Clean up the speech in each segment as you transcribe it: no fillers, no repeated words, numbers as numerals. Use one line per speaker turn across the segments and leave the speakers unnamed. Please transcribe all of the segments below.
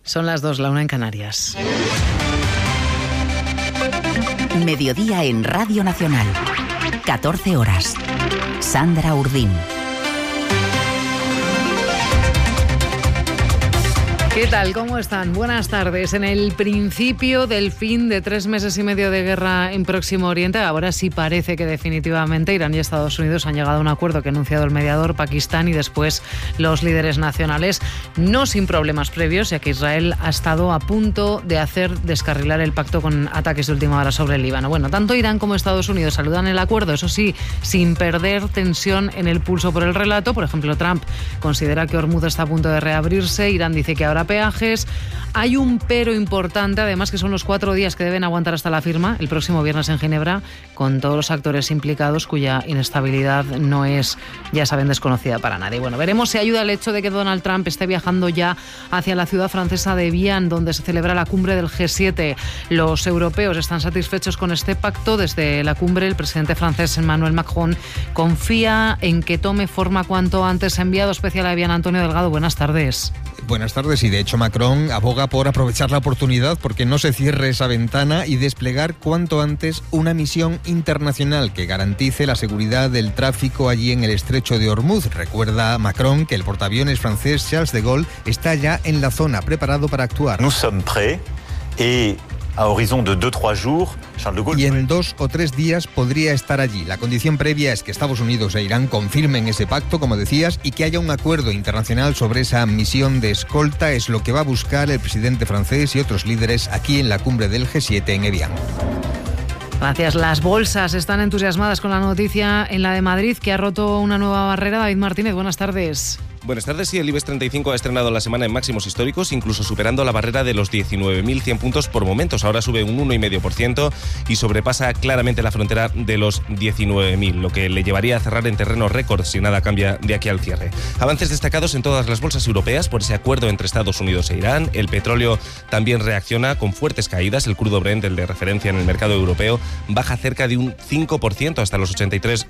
Son las 2, la 1 en Canarias.
Mediodía en Radio Nacional. 14 horas. Sandra Urdín.
¿Qué tal? ¿Cómo están? Buenas tardes. En el principio del fin de 3 meses y medio de guerra en Próximo Oriente, ahora sí parece que definitivamente Irán y Estados Unidos han llegado a un acuerdo que ha anunciado el mediador Pakistán y después los líderes nacionales, no sin problemas previos, ya que Israel ha estado a punto de hacer descarrilar el pacto con ataques de última hora sobre el Líbano. Bueno, tanto Irán como Estados Unidos saludan el acuerdo, eso sí, sin perder tensión en el pulso por el relato. Por ejemplo, Trump considera que Hormuz está a punto de reabrirse, Irán dice que ahora peajes. Hay un pero importante, además, que son los 4 días que deben aguantar hasta la firma, el próximo viernes en Ginebra, con todos los actores implicados cuya inestabilidad no es, ya saben, desconocida para nadie. Bueno, veremos si ayuda el hecho de que Donald Trump esté viajando ya hacia la ciudad francesa de Vienne, donde se celebra la cumbre del G7. Los europeos están satisfechos con este pacto. Desde la cumbre, el presidente francés Emmanuel Macron confía en que tome forma cuanto antes. Enviado especial a Vienne, Antonio Delgado, buenas tardes.
Buenas tardes, y de hecho Macron aboga por aprovechar la oportunidad porque no se cierre esa ventana y desplegar cuanto antes una misión internacional que garantice la seguridad del tráfico allí en el estrecho de Hormuz. Recuerda Macron que el portaaviones francés Charles de Gaulle está ya en la zona, preparado para actuar.
Nous sommes prêts et a horizon de 2-3 jours, Charles de Gaulle...
Y en 2 o 3 días podría estar allí. La condición previa es que Estados Unidos e Irán confirmen ese pacto, como decías, y que haya un acuerdo internacional sobre esa misión de escolta. Es lo que va a buscar el presidente francés y otros líderes aquí en la cumbre del G7 en Evian.
Gracias. Las bolsas están entusiasmadas con la noticia en la de Madrid, que ha roto una nueva barrera. David Martínez, buenas tardes.
Buenas tardes. Sí, el IBEX 35 ha estrenado la semana en máximos históricos, incluso superando la barrera de los 19.100 puntos por momentos. Ahora sube un 1,5% y sobrepasa claramente la frontera de los 19.000, lo que le llevaría a cerrar en terreno récord si nada cambia de aquí al cierre. Avances destacados en todas las bolsas europeas por ese acuerdo entre Estados Unidos e Irán. El petróleo también reacciona con fuertes caídas. El crudo Brent, el de referencia en el mercado europeo, baja cerca de un 5% hasta los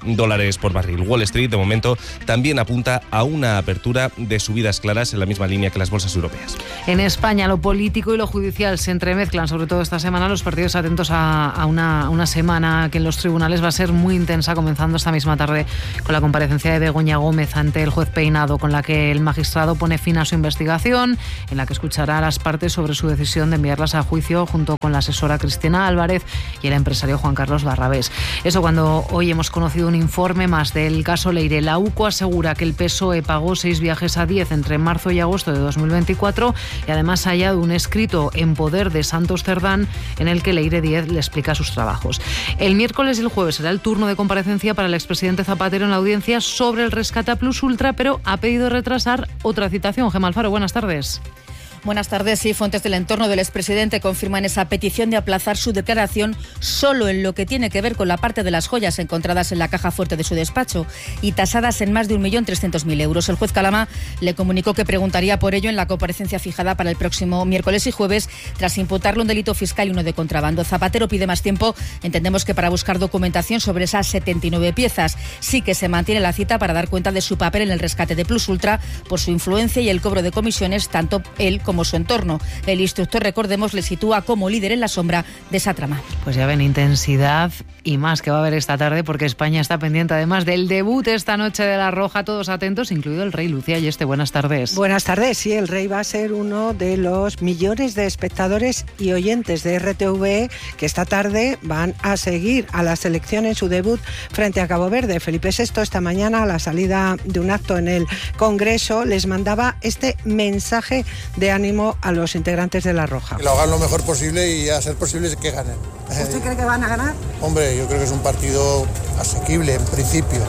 $83 por barril. Wall Street, de momento, también apunta a una apertura de subidas claras en la misma línea que las bolsas europeas.
En España, lo político y lo judicial se entremezclan, sobre todo esta semana. Los partidos atentos a una semana que en los tribunales va a ser muy intensa, comenzando esta misma tarde con la comparecencia de Begoña Gómez ante el juez Peinado, con la que el magistrado pone fin a su investigación, en la que escuchará a las partes sobre su decisión de enviarlas a juicio junto con la asesora Cristina Álvarez y el empresario Juan Carlos Barrabés. Eso cuando hoy hemos conocido un informe más del caso Leire. La UCO asegura que el PSOE pagó 6 viajes a 10 entre marzo y agosto de 2024 y además ha hallado un escrito en poder de Santos Cerdán en el que Leire Díez le explica sus trabajos. El miércoles y el jueves será el turno de comparecencia para el expresidente Zapatero en la audiencia sobre el rescate a Plus Ultra, pero ha pedido retrasar otra citación. Gemma Alfaro, buenas tardes.
Buenas tardes. Sí, fuentes del entorno del expresidente confirman esa petición de aplazar su declaración solo en lo que tiene que ver con la parte de las joyas encontradas en la caja fuerte de su despacho y tasadas en más de 1.300.000 euros. El juez Calama le comunicó que preguntaría por ello en la comparecencia fijada para el próximo miércoles y jueves, tras imputarle un delito fiscal y uno de contrabando. Zapatero pide más tiempo, entendemos que para buscar documentación sobre esas 79 piezas. Sí que se mantiene la cita para dar cuenta de su papel en el rescate de Plus Ultra por su influencia y el cobro de comisiones, tanto él como su entorno. El instructor, recordemos, le sitúa como líder en la sombra de esa trama.
Pues ya ven, intensidad y más que va a haber esta tarde, porque España está pendiente además del debut esta noche de La Roja. Todos atentos, incluido el rey. Lucía Yeste, buenas tardes.
Buenas tardes. Sí, el rey va a ser uno de los millones de espectadores y oyentes de RTV que esta tarde van a seguir a la selección en su debut frente a Cabo Verde. Felipe VI esta mañana, a la salida de un acto en el Congreso, les mandaba este mensaje de ánimo a los integrantes de La Roja.
Que lo hagan lo mejor posible y a ser posible que ganen.
¿Usted cree que van a ganar?
Hombre, yo creo que es un partido asequible en principio.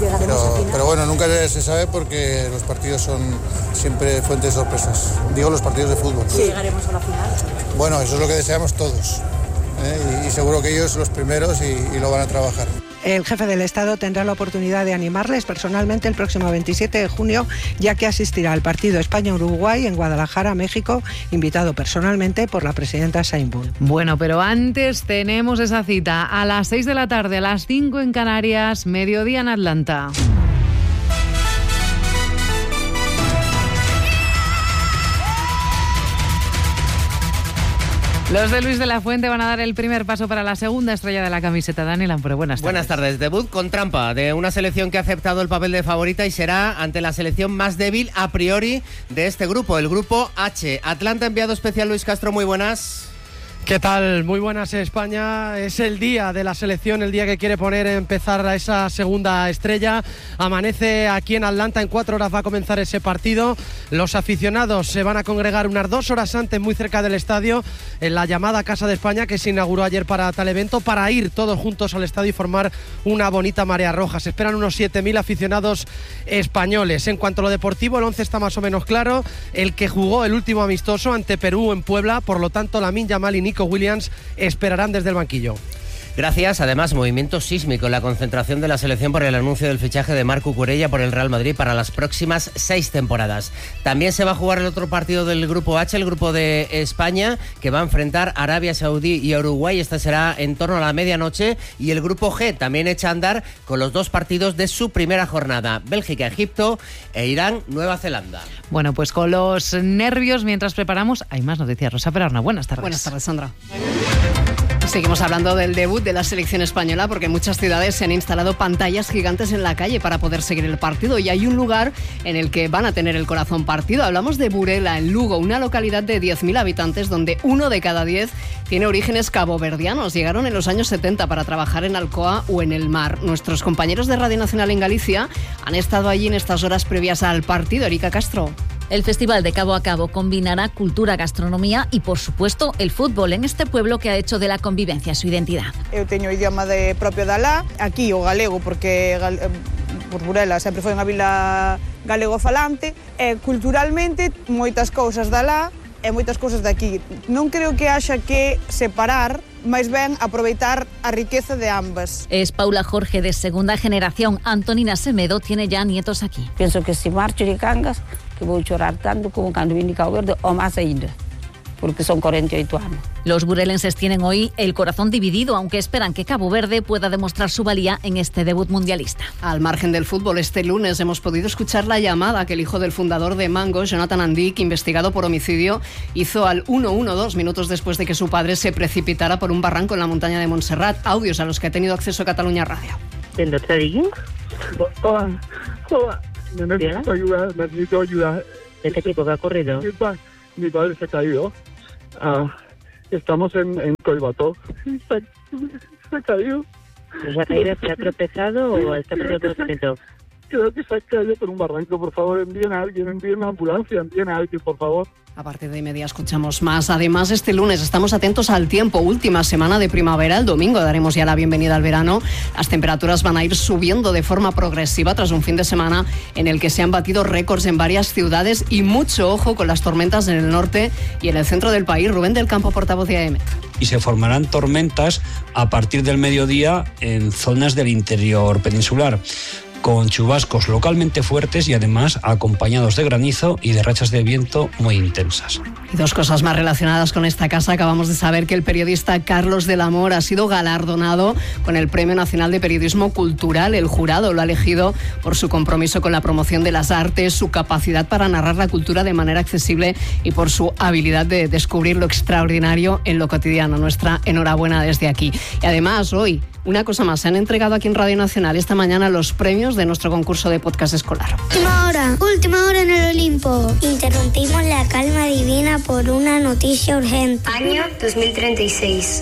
Pero bueno, nunca se sabe porque los partidos son siempre fuentes de sorpresas. Digo los partidos de fútbol.
Sí, llegaremos a la final.
Bueno, eso es lo que deseamos todos. Y seguro que ellos los primeros y lo van a trabajar.
El jefe del Estado tendrá la oportunidad de animarles personalmente el próximo 27 de junio, ya que asistirá al partido España-Uruguay en Guadalajara, México, invitado personalmente por la presidenta Sheinbaum.
Bueno, pero antes tenemos esa cita a las 6 de la tarde, a las 5 en Canarias, mediodía en Atlanta. Los de Luis de la Fuente van a dar el primer paso para la segunda estrella de la camiseta. Dani Lampre, buenas tardes.
Buenas tardes. Debut con trampa de una selección que ha aceptado el papel de favorita y será ante la selección más débil a priori de este grupo, el grupo H. Atlanta, enviado especial Luis Castro, muy buenas.
¿Qué tal? Muy buenas, España. Es el día de la selección, el día que quiere empezar a esa segunda estrella. Amanece aquí en Atlanta, en 4 horas va a comenzar ese partido. Los aficionados se van a congregar unas 2 horas antes, muy cerca del estadio, en la llamada Casa de España, que se inauguró ayer para tal evento, para ir todos juntos al estadio y formar una bonita marea roja. Se esperan unos 7.000 aficionados españoles. En cuanto a lo deportivo, el 11 está más o menos claro. El que jugó el último amistoso ante Perú en Puebla, por lo tanto, Lamine Yamal y Nico Williams esperarán desde el banquillo.
Gracias. Además, movimiento sísmico en la concentración de la selección por el anuncio del fichaje de Marc Cucurella por el Real Madrid para las próximas 6 temporadas. También se va a jugar el otro partido del grupo H, el grupo de España, que va a enfrentar a Arabia Saudí y a Uruguay. Este será en torno a la medianoche. Y el grupo G también echa a andar con los 2 partidos de su primera jornada: Bélgica, Egipto e Irán, Nueva Zelanda.
Bueno, pues con los nervios, mientras preparamos, hay más noticias. Rosa Perarna, buenas tardes.
Buenas tardes, Sandra. Seguimos hablando del debut de la selección española, porque en muchas ciudades se han instalado pantallas gigantes en la calle para poder seguir el partido, y hay un lugar en el que van a tener el corazón partido. Hablamos de Burela, en Lugo, una localidad de 10.000 habitantes donde 1 de cada 10 tiene orígenes caboverdianos. Llegaron en los años 70 para trabajar en Alcoa o en el mar. Nuestros compañeros de Radio Nacional en Galicia han estado allí en estas horas previas al partido. Erika Castro.
El Festival de Cabo a Cabo combinará cultura, gastronomía y, por supuesto, el fútbol en este pueblo que ha hecho de la convivencia su identidad.
Eu teño o idioma propio de alá, aquí o galego, porque por Burela sempre foi unha vila galego-falante, e culturalmente moitas cousas de alá e moitas cousas de aquí. Non creo que haxa que separar, máis ben aproveitar a riqueza de ambas.
Es Paula Jorge, de segunda generación. Antonina Semedo tiene ya nietos aquí.
Penso que se marcho de Cangas, que vou chorar tanto como cando vim de Cabo Verde, ou máis ainda, porque son 48 anos.
Los burelenses tienen hoy el corazón dividido, aunque esperan que Cabo Verde pueda demostrar su valía en este debut mundialista.
Al margen del fútbol, este lunes hemos podido escuchar la llamada que el hijo del fundador de Mango, Jonathan Andic, investigado por homicidio, hizo al 112 minutos después de que su padre se precipitara por un barranco en la montaña de Montserrat. Audios a los que ha tenido acceso Cataluña Radio.
Hola. Necesito ayuda.
¿De qué tipo? ¿Qué ha ocurrido?
Mi padre se ha caído. Estamos en Coibató. Se ha caído.
¿Se ha caído? ¿Se ha tropezado o está perdiendo conocimiento?
Creo que se ha caído por un barranco. Por favor, envíen a alguien, envíen una ambulancia, envíen a alguien, por favor.
A partir de media escuchamos más. Además, este lunes estamos atentos al tiempo. Última semana de primavera. El domingo daremos ya la bienvenida al verano. Las temperaturas van a ir subiendo de forma progresiva tras un fin de semana en el que se han batido récords en varias ciudades, y mucho ojo con las tormentas en el norte y en el centro del país. Rubén del Campo, portavoz de AEMET.
Y se formarán tormentas a partir del mediodía en zonas del interior peninsular, con chubascos localmente fuertes y además acompañados de granizo y de rachas de viento muy intensas.
Y 2 cosas más relacionadas con esta casa. Acabamos de saber que el periodista Carlos del Amor ha sido galardonado con el Premio Nacional de Periodismo Cultural. El jurado lo ha elegido por su compromiso con la promoción de las artes, su capacidad para narrar la cultura de manera accesible y por su habilidad de descubrir lo extraordinario en lo cotidiano. Nuestra enhorabuena desde aquí. Y además, hoy, una cosa más, se han entregado aquí en Radio Nacional esta mañana los premios de nuestro concurso de podcast escolar.
Última hora en el Olimpo. Interrumpimos la calma divina por una noticia urgente.
Año 2036.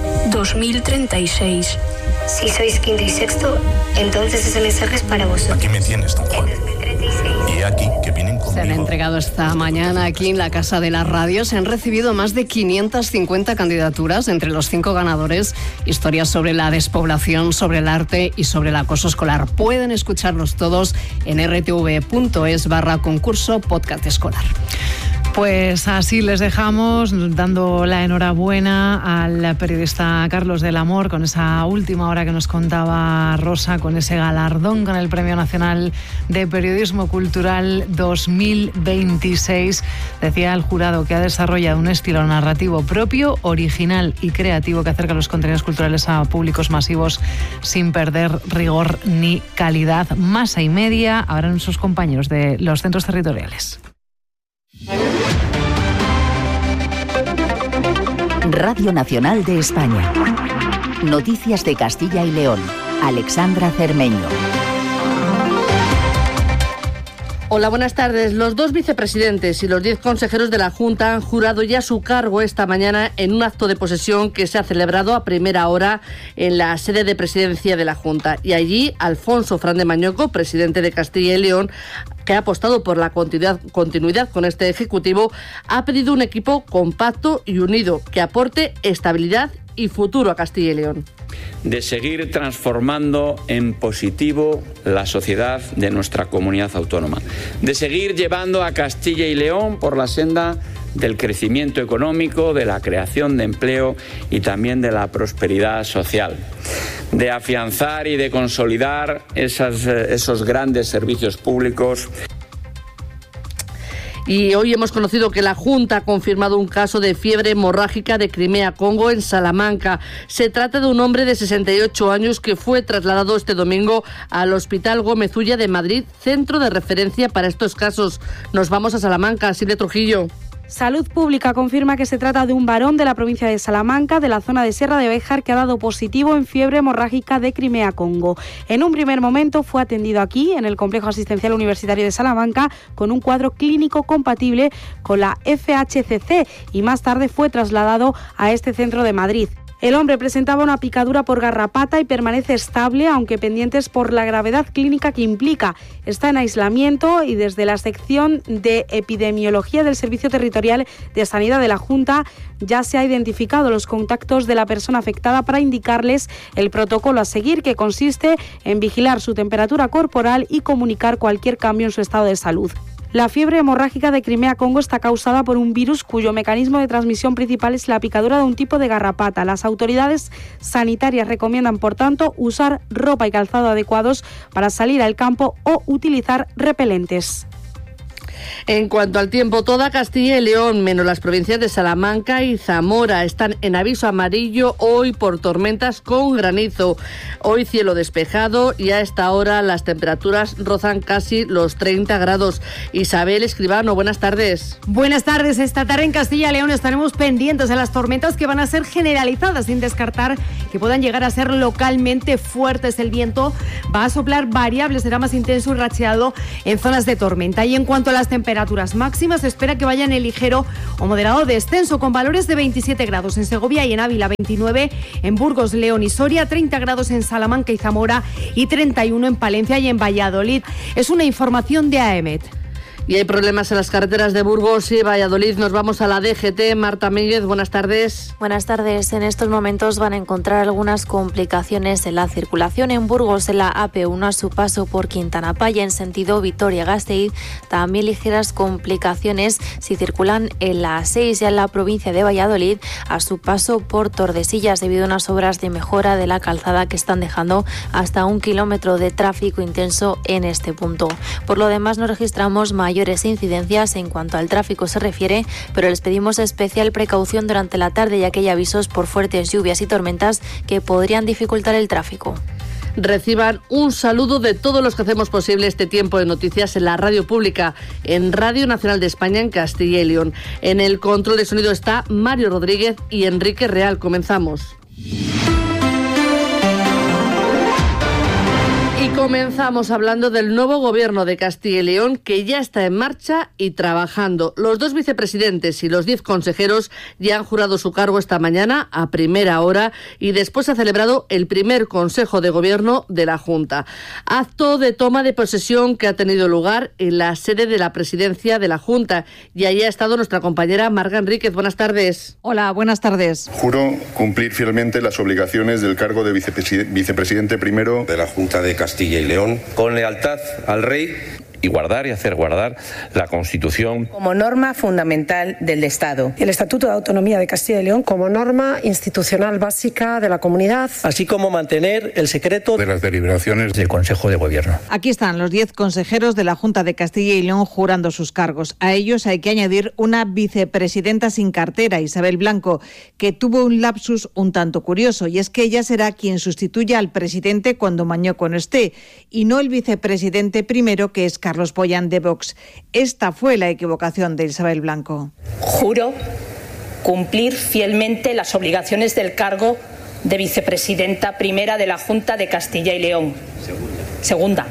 2036.
Si sois quinto y sexto, entonces ese mensaje es para vosotros.
Aquí me tienes, don Juan. Y aquí, que vienen conmigo.
Se han entregado esta mañana aquí en la Casa de la Radio. Se han recibido más de 550 candidaturas entre los 5 ganadores. Historias sobre la despoblación, sobre el arte y sobre el acoso escolar. Pueden escucharlos todos en rtv.es/concurso podcast escolar.
Pues así les dejamos, dando la enhorabuena al periodista Carlos del Amor con esa última hora que nos contaba Rosa, con ese galardón con el Premio Nacional de Periodismo Cultural 2026. Decía el jurado que ha desarrollado un estilo narrativo propio, original y creativo que acerca los contenidos culturales a públicos masivos sin perder rigor ni calidad. Masa y media habrán sus compañeros de los centros territoriales.
Radio Nacional de España. Noticias de Castilla y León. Alexandra Cermeño.
Hola, buenas tardes. Los 2 vicepresidentes y los 10 consejeros de la Junta han jurado ya su cargo esta mañana en un acto de posesión que se ha celebrado a primera hora en la sede de presidencia de la Junta. Y allí, Alfonso Fernández Mañoco, presidente de Castilla y León, que ha apostado por la continuidad con este Ejecutivo, ha pedido un equipo compacto y unido que aporte estabilidad y futuro a Castilla y León.
De seguir transformando en positivo la sociedad de nuestra comunidad autónoma, de seguir llevando a Castilla y León por la senda del crecimiento económico, de la creación de empleo y también de la prosperidad social, de afianzar y de consolidar esos grandes servicios públicos.
Y hoy hemos conocido que la Junta ha confirmado un caso de fiebre hemorrágica de Crimea-Congo en Salamanca. Se trata de un hombre de 68 años que fue trasladado este domingo al Hospital Gómez Ulla de Madrid, centro de referencia para estos casos. Nos vamos a Salamanca, Silvia Trujillo.
Salud Pública confirma que se trata de un varón de la provincia de Salamanca, de la zona de Sierra de Béjar, que ha dado positivo en fiebre hemorrágica de Crimea-Congo. En un primer momento fue atendido aquí, en el Complejo Asistencial Universitario de Salamanca, con un cuadro clínico compatible con la FHCC y más tarde fue trasladado a este centro de Madrid. El hombre presentaba una picadura por garrapata y permanece estable, aunque pendientes por la gravedad clínica que implica. Está en aislamiento y desde la sección de epidemiología del Servicio Territorial de Sanidad de la Junta ya se ha identificado los contactos de la persona afectada para indicarles el protocolo a seguir, que consiste en vigilar su temperatura corporal y comunicar cualquier cambio en su estado de salud. La fiebre hemorrágica de Crimea-Congo está causada por un virus cuyo mecanismo de transmisión principal es la picadura de un tipo de garrapata. Las autoridades sanitarias recomiendan, por tanto, usar ropa y calzado adecuados para salir al campo o utilizar repelentes.
En cuanto al tiempo, toda Castilla y León, menos las provincias de Salamanca y Zamora, están en aviso amarillo hoy por tormentas con granizo. Hoy cielo despejado y a esta hora las temperaturas rozan casi los 30 grados. Isabel Escribano, buenas tardes.
Buenas tardes. Esta tarde en Castilla y León estaremos pendientes de las tormentas que van a ser generalizadas, sin descartar que puedan llegar a ser localmente fuertes. El viento va a soplar variable, será más intenso y racheado en zonas de tormenta. Y en cuanto a las temperaturas máximas, se espera que vayan en ligero o moderado descenso, con valores de 27 grados en Segovia y en Ávila, 29 en Burgos, León y Soria, 30 grados en Salamanca y Zamora y 31 en Palencia y en Valladolid. Es una información de AEMET.
Y hay problemas en las carreteras de Burgos y Valladolid. Nos vamos a la DGT. Marta Míguez, buenas tardes.
Buenas tardes. En estos momentos van a encontrar algunas complicaciones en la circulación en Burgos, en la AP1 a su paso por Quintanapaya en sentido Vitoria-Gasteiz. También ligeras complicaciones si circulan en la A6 ya en la provincia de Valladolid a su paso por Tordesillas, debido a unas obras de mejora de la calzada que están dejando hasta 1 kilómetro de tráfico intenso en este punto. Por lo demás, no registramos mayores incidencias en cuanto al tráfico se refiere, pero les pedimos especial precaución durante la tarde, ya que hay avisos por fuertes lluvias y tormentas que podrían dificultar el tráfico.
Reciban un saludo de todos los que hacemos posible este tiempo de noticias en la radio pública, en Radio Nacional de España en Castilla y León. En el control de sonido está Mario Rodríguez y Enrique Real. Comenzamos. Y comenzamos hablando del nuevo gobierno de Castilla y León, que ya está en marcha y trabajando. Los 2 vicepresidentes y los 10 consejeros ya han jurado su cargo esta mañana a primera hora y después ha celebrado el primer Consejo de Gobierno de la Junta. Acto de toma de posesión que ha tenido lugar en la sede de la presidencia de la Junta. Y allí ha estado nuestra compañera Marga Enríquez. Buenas tardes.
Hola, buenas tardes.
Juro cumplir fielmente las obligaciones del cargo de vicepresidente primero de la Junta de Castilla y León,
con lealtad al rey y guardar y hacer guardar la Constitución
como norma fundamental del Estado,
el Estatuto de Autonomía de Castilla y León como norma institucional básica de la comunidad,
así como mantener el secreto de las deliberaciones del Consejo de Gobierno.
Aquí están los 10 consejeros de la Junta de Castilla y León jurando sus cargos. A ellos hay que añadir una vicepresidenta sin cartera, Isabel Blanco, que tuvo un lapsus un tanto curioso, y es que ella será quien sustituya al presidente cuando Mañoco no esté, y no el vicepresidente primero, que es Carlos Boyán de Vox. Esta fue la equivocación de Isabel Blanco.
Juro cumplir fielmente las obligaciones del cargo de vicepresidenta primera de la Junta de Castilla y León. Segunda.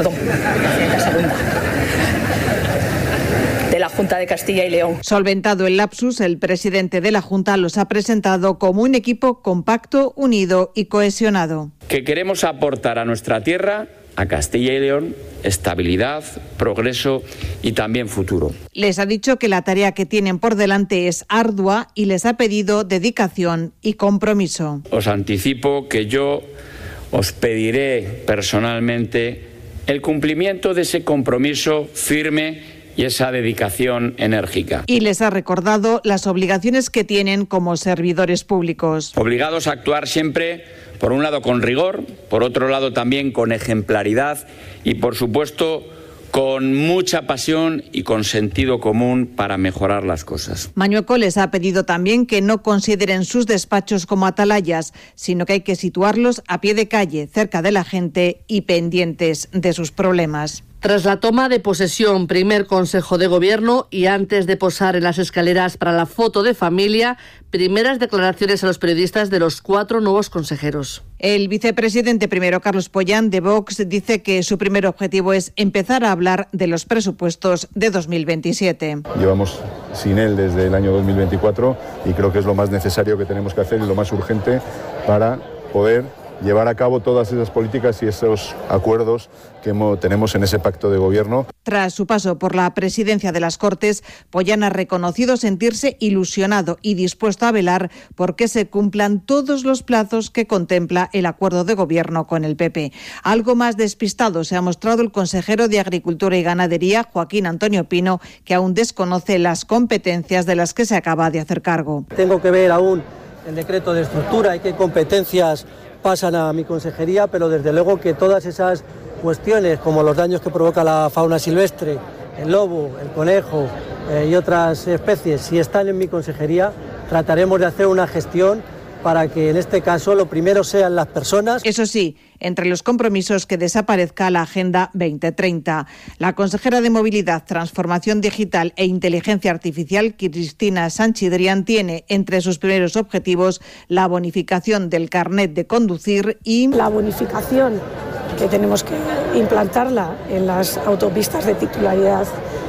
De la Junta de Castilla y León.
Solventado el lapsus, el presidente de la Junta los ha presentado como un equipo compacto, unido y cohesionado.
Que queremos aportar a nuestra tierra, a Castilla y León, estabilidad, progreso y también futuro.
Les ha dicho que la tarea que tienen por delante es ardua y les ha pedido dedicación y compromiso.
Os anticipo que yo os pediré personalmente el cumplimiento de ese compromiso firme y esa dedicación enérgica.
Y les ha recordado las obligaciones que tienen como servidores públicos.
Obligados a actuar siempre, por un lado con rigor, por otro lado también con ejemplaridad y por supuesto con mucha pasión y con sentido común para mejorar las cosas.
Mañueco les ha pedido también que no consideren sus despachos como atalayas, sino que hay que situarlos a pie de calle, cerca de la gente y pendientes de sus problemas.
Tras la toma de posesión, primer Consejo de Gobierno y antes de posar en las escaleras para la foto de familia, primeras declaraciones a los periodistas de los 4 nuevos consejeros.
El vicepresidente primero, Carlos Pollán, de Vox, dice que su primer objetivo es empezar a hablar de los presupuestos de 2027.
Llevamos sin él desde el año 2024 y creo que es lo más necesario que tenemos que hacer y lo más urgente para poder llevar a cabo todas esas políticas y esos acuerdos que tenemos en ese pacto de gobierno.
Tras su paso por la presidencia de las Cortes, Pollán ha reconocido sentirse ilusionado y dispuesto a velar por que se cumplan todos los plazos que contempla el acuerdo de gobierno con el PP. Algo más despistado se ha mostrado el consejero de Agricultura y Ganadería, Joaquín Antonio Pino, que aún desconoce las competencias de las que se acaba de hacer cargo.
Tengo que ver aún el decreto de estructura y qué competencias pasan a mi consejería, pero desde luego que todas esas cuestiones, como los daños que provoca la fauna silvestre, el lobo, el conejo y otras especies, si están en mi consejería, trataremos de hacer una gestión para que en este caso lo primero sean las personas.
Eso sí, entre los compromisos que desaparezca la Agenda 2030. La consejera de Movilidad, Transformación Digital e Inteligencia Artificial, Cristina Sanchidrián, tiene entre sus primeros objetivos la bonificación del carnet de conducir y
la bonificación que tenemos que implantarla en las autopistas de titularidad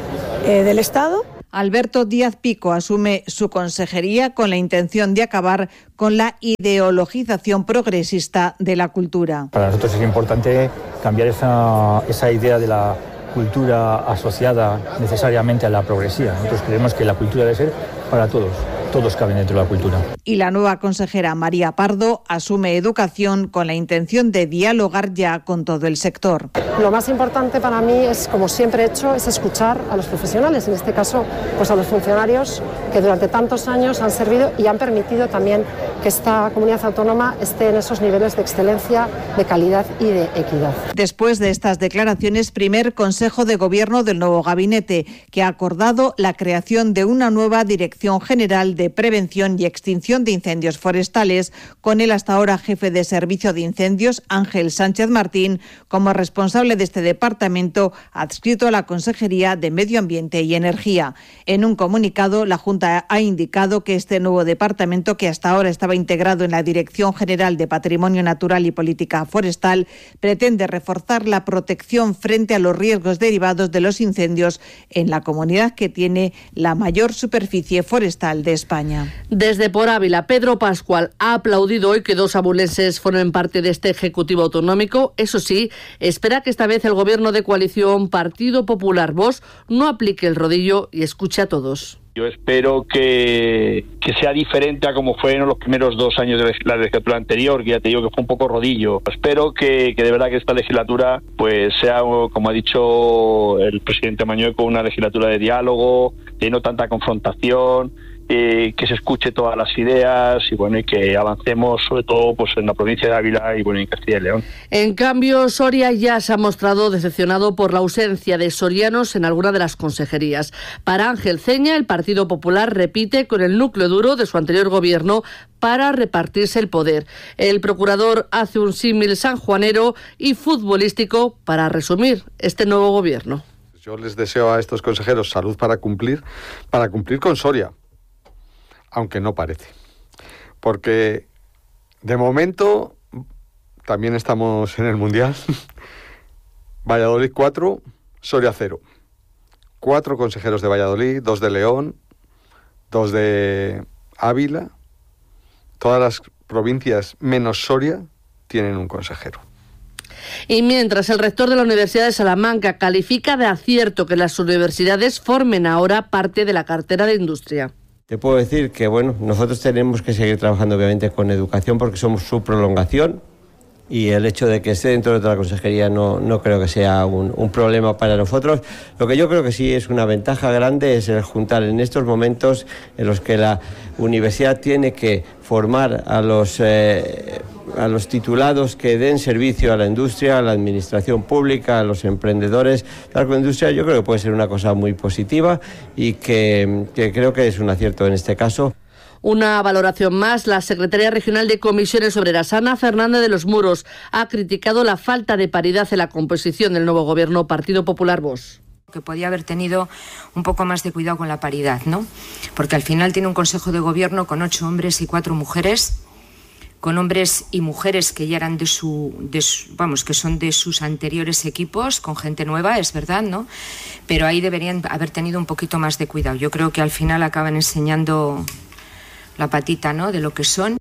del Estado.
Alberto Díaz Pico asume su consejería con la intención de acabar con la ideologización progresista de la cultura.
Para nosotros es importante cambiar esa idea de la cultura asociada necesariamente a la progresía. Nosotros creemos que la cultura debe ser para todos. Todos caben dentro de la cultura.
Y la nueva consejera María Pardo asume educación con la intención de dialogar ya con todo el sector.
Lo más importante para mí es, como siempre he hecho, es escuchar a los profesionales, en este caso pues a los funcionarios que durante tantos años han servido y han permitido también que esta comunidad autónoma esté en esos niveles de excelencia, de calidad y de equidad.
Después de estas declaraciones, primer Consejo de Gobierno del nuevo gabinete, que ha acordado la creación de una nueva Dirección General de Prevención y Extinción de Incendios Forestales, con el hasta ahora jefe de Servicio de Incendios, Ángel Sánchez Martín, como responsable de este departamento adscrito a la Consejería de Medio Ambiente y Energía. En un comunicado, la Junta ha indicado que este nuevo departamento, que hasta ahora estaba integrado en la Dirección General de Patrimonio Natural y Política Forestal, pretende reforzar la protección frente a los riesgos derivados de los incendios en la comunidad que tiene la mayor superficie forestal de España.
Desde Por Ávila, Pedro Pascual ha aplaudido hoy que 2 abulenses formen parte de este Ejecutivo Autonómico. Eso sí, espera que esta vez el Gobierno de coalición Partido Popular Vox no aplique el rodillo y escuche a todos.
Yo espero que sea diferente a como fue en los primeros 2 años de la legislatura anterior, que ya te digo que fue un poco rodillo. Espero que de verdad que esta legislatura pues sea, como ha dicho el presidente Mañueco, una legislatura de diálogo, de no tanta confrontación, que se escuche todas las ideas y bueno, y que avancemos sobre todo pues en la provincia de Ávila y bueno, en Castilla y León.
En cambio, Soria ya se ha mostrado decepcionado por la ausencia de sorianos en alguna de las consejerías. Para Ángel Ceña, el Partido Popular repite con el núcleo duro de su anterior gobierno para repartirse el poder. El procurador hace un símil sanjuanero y futbolístico para resumir este nuevo gobierno.
Yo les deseo a estos consejeros salud para cumplir con Soria. aunque no parece. Porque de momento también estamos en el Mundial. Valladolid 4, Soria 0. 4 consejeros de Valladolid, 2 de León, 2 de Ávila. Todas las provincias menos Soria tienen un consejero.
Y mientras el rector de la Universidad de Salamanca califica de acierto que las universidades formen ahora parte de la cartera de industria.
Te puedo decir que nosotros tenemos que seguir trabajando obviamente con educación porque somos su prolongación y el hecho de que esté dentro de la consejería no creo que sea un problema para nosotros. Lo que yo creo que sí es una ventaja grande es el juntar en estos momentos en los que la universidad tiene que formar a los titulados que den servicio a la industria, a la administración pública, a los emprendedores de la agroindustria. Yo creo que puede ser una cosa muy positiva y que creo que es un acierto en este caso.
Una valoración más, la secretaria regional de Comisiones Obreras, Ana Fernández de los Muros, ha criticado la falta de paridad en la composición del nuevo gobierno Partido Popular Vox.
Que podía haber tenido un poco más de cuidado con la paridad, ¿no? Porque al final tiene un consejo de gobierno con 8 hombres y 4 mujeres, con hombres y mujeres que ya eran que son de sus anteriores equipos, con gente nueva, es verdad, ¿no? Pero ahí deberían haber tenido un poquito más de cuidado. Yo creo que al final acaban enseñando la patita, ¿no?, de lo que son.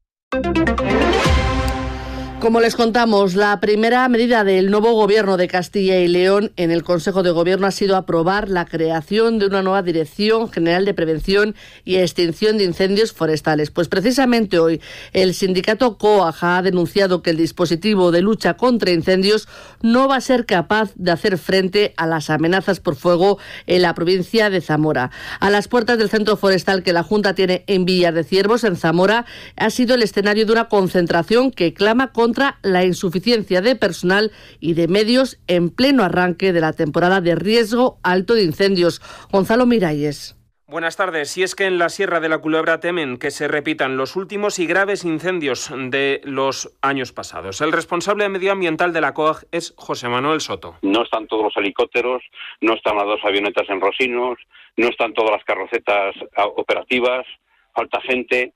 Como les contamos, la primera medida del nuevo gobierno de Castilla y León en el Consejo de Gobierno ha sido aprobar la creación de una nueva Dirección General de Prevención y Extinción de Incendios Forestales. Pues precisamente hoy el sindicato COAG ha denunciado que el dispositivo de lucha contra incendios no va a ser capaz de hacer frente a las amenazas por fuego en la provincia de Zamora. A las puertas del centro forestal que la Junta tiene en Villar de Ciervos, en Zamora, ha sido el escenario de una concentración que clama contra la insuficiencia de personal y de medios en pleno arranque de la temporada de riesgo alto de incendios. Gonzalo Miralles.
Buenas tardes. Y es que en la Sierra de la Culebra temen que se repitan los últimos y graves incendios de los años pasados. El responsable medioambiental de la COAG es José Manuel Soto.
No están todos los helicópteros, no están las 2 avionetas en Rosinos, no están todas las carrocetas operativas, falta gente.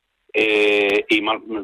Y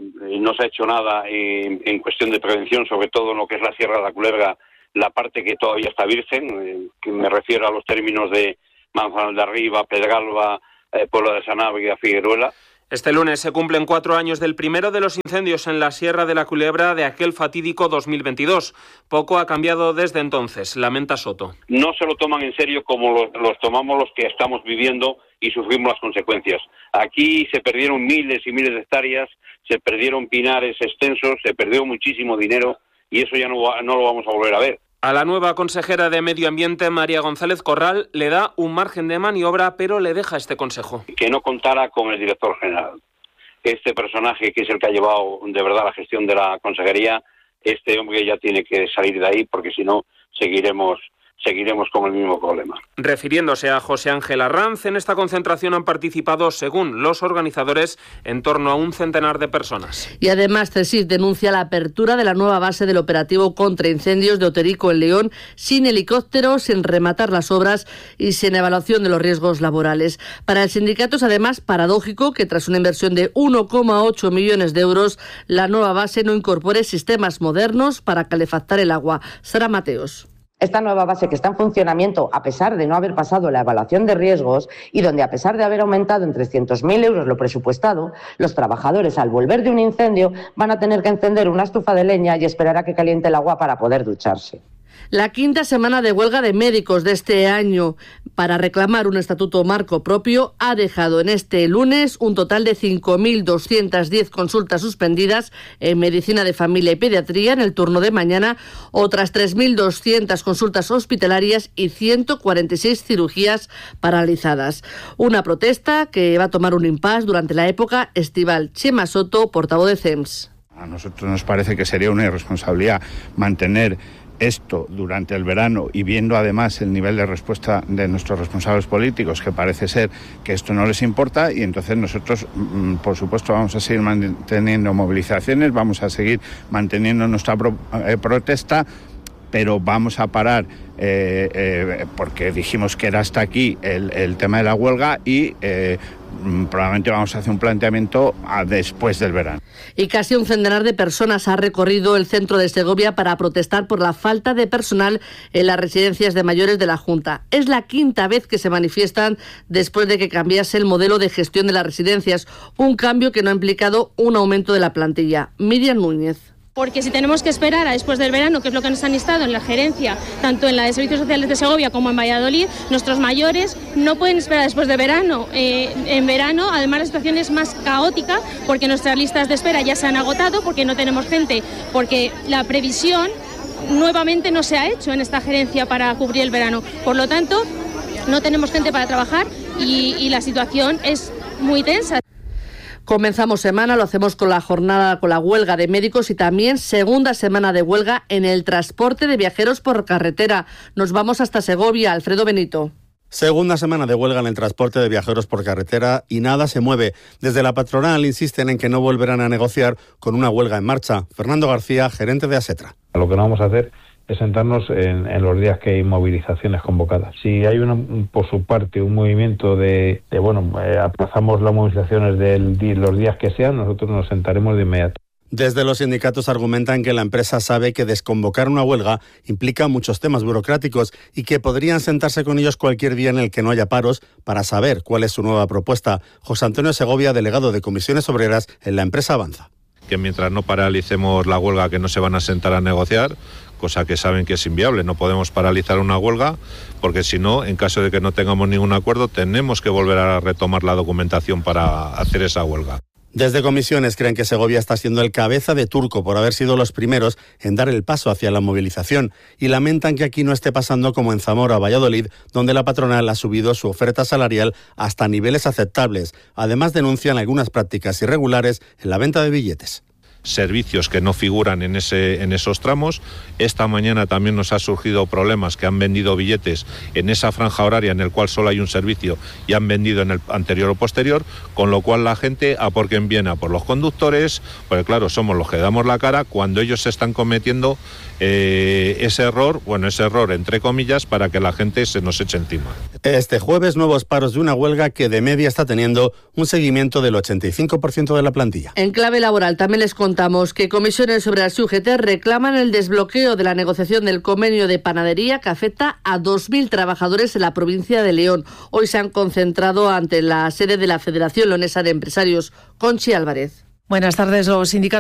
no se ha hecho nada en cuestión de prevención, sobre todo en lo que es la Sierra de la Culebra, la parte que todavía está virgen, que me refiero a los términos de Manzanal de Arriba, Pedregalba, Pueblo de Sanabria, Figueruela.
Este lunes se cumplen 4 años del primero de los incendios en la Sierra de la Culebra de aquel fatídico 2022. Poco ha cambiado desde entonces, lamenta Soto.
No se lo toman en serio como los tomamos los que estamos viviendo y sufrimos las consecuencias. Aquí se perdieron miles y miles de hectáreas, se perdieron pinares extensos, se perdió muchísimo dinero y eso ya no lo vamos a volver a ver.
A la nueva consejera de Medio Ambiente, María González Corral, le da un margen de maniobra, pero le deja este consejo.
Que no contara con el director general. Este personaje, que es el que ha llevado de verdad la gestión de la consejería, este hombre ya tiene que salir de ahí, porque si no, seguiremos con el mismo problema.
Refiriéndose a José Ángel Arranz, en esta concentración han participado, según los organizadores, en torno a 100 de personas.
Y además, CSIC denuncia la apertura de la nueva base del operativo contra incendios de Otérico en León, sin helicópteros, sin rematar las obras y sin evaluación de los riesgos laborales. Para el sindicato es además paradójico que tras una inversión de 1,8 millones de euros, la nueva base no incorpore sistemas modernos para calefactar el agua. Sara Mateos.
Esta nueva base que está en funcionamiento a pesar de no haber pasado la evaluación de riesgos y donde a pesar de haber aumentado en 300.000 euros lo presupuestado, los trabajadores al volver de un incendio van a tener que encender una estufa de leña y esperar a que caliente el agua para poder ducharse.
La quinta semana de huelga de médicos de este año para reclamar un estatuto marco propio ha dejado en este lunes un total de 5.210 consultas suspendidas en medicina de familia y pediatría en el turno de mañana, otras 3.200 consultas hospitalarias y 146 cirugías paralizadas. Una protesta que va a tomar un impasse durante la época estival. Chema Soto, portavoz de CEMS.
A nosotros nos parece que sería una irresponsabilidad mantener esto durante el verano y viendo además el nivel de respuesta de nuestros responsables políticos, que parece ser que esto no les importa, y entonces nosotros, por supuesto, vamos a seguir manteniendo movilizaciones, vamos a seguir manteniendo nuestra protesta, pero vamos a parar porque dijimos que era hasta aquí el tema de la huelga y probablemente vamos a hacer un planteamiento después del verano.
Y casi un centenar de personas ha recorrido el centro de Segovia para protestar por la falta de personal en las residencias de mayores de la Junta. Es la quinta vez que se manifiestan después de que cambiase el modelo de gestión de las residencias, un cambio que no ha implicado un aumento de la plantilla. Miriam Núñez.
Porque si tenemos que esperar a después del verano, que es lo que nos han instado en la gerencia, tanto en la de Servicios Sociales de Segovia como en Valladolid, nuestros mayores no pueden esperar después de verano. En verano, además, la situación es más caótica porque nuestras listas de espera ya se han agotado, porque no tenemos gente, porque la previsión nuevamente no se ha hecho en esta gerencia para cubrir el verano. Por lo tanto, no tenemos gente para trabajar y la situación es muy tensa.
Comenzamos semana, lo hacemos con la huelga de médicos y también segunda semana de huelga en el transporte de viajeros por carretera. Nos vamos hasta Segovia, Alfredo Benito.
Segunda semana de huelga en el transporte de viajeros por carretera y nada se mueve. Desde la patronal insisten en que no volverán a negociar con una huelga en marcha. Fernando García, gerente de Asetra.
Lo que no vamos a hacer es sentarnos en los días que hay movilizaciones convocadas. Si hay por su parte un movimiento aplazamos las movilizaciones los días que sean, nosotros nos sentaremos de inmediato.
Desde los sindicatos argumentan que la empresa sabe que desconvocar una huelga implica muchos temas burocráticos y que podrían sentarse con ellos cualquier día en el que no haya paros para saber cuál es su nueva propuesta. José Antonio Segovia, delegado de Comisiones Obreras en la empresa Avanza.
Que mientras no paralicemos la huelga, que no se van a sentar a negociar, cosa que saben que es inviable. No podemos paralizar una huelga porque si no, en caso de que no tengamos ningún acuerdo, tenemos que volver a retomar la documentación para hacer esa huelga.
Desde Comisiones creen que Segovia está siendo el cabeza de turco por haber sido los primeros en dar el paso hacia la movilización y lamentan que aquí no esté pasando como en Zamora o Valladolid, donde la patronal ha subido su oferta salarial hasta niveles aceptables. Además denuncian algunas prácticas irregulares en la venta de billetes.
Servicios que no figuran en esos tramos. Esta mañana también nos ha surgido problemas que han vendido billetes en esa franja horaria en el cual solo hay un servicio y han vendido en el anterior o posterior, con lo cual la gente a por quien viene, a por los conductores, porque claro, somos los que damos la cara cuando ellos se están cometiendo ese error entre comillas, para que la gente se nos eche encima.
Este jueves nuevos paros de una huelga que de media está teniendo un seguimiento del 85% de la plantilla.
En clave laboral también les contamos que Comisiones Obreras y UGT reclaman el desbloqueo de la negociación del convenio de panadería que afecta a 2.000 trabajadores en la provincia de León. Hoy se han concentrado ante la sede de la Federación Leonesa de Empresarios. Conchi Álvarez.
Buenas tardes. Los sindicatos